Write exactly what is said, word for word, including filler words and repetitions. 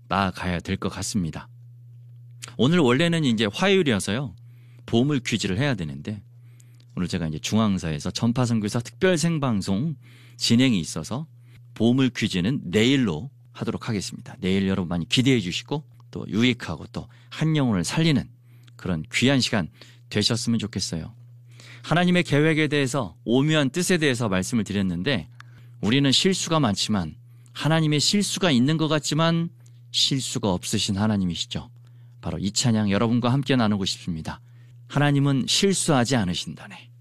나아가야 될 것 같습니다. 오늘 원래는 이제 화요일이어서요. 보물 퀴즈를 해야 되는데 오늘 제가 이제 중앙사에서 전파선교사 특별 생방송 진행이 있어서 보물 퀴즈는 내일로 하도록 하겠습니다. 내일 여러분 많이 기대해 주시고 또 유익하고 또 한 영혼을 살리는 그런 귀한 시간 되셨으면 좋겠어요. 하나님의 계획에 대해서 오묘한 뜻에 대해서 말씀을 드렸는데 우리는 실수가 많지만 하나님의 실수가 있는 것 같지만 실수가 없으신 하나님이시죠. 바로 이 찬양 여러분과 함께 나누고 싶습니다. 하나님은 실수하지 않으신다네.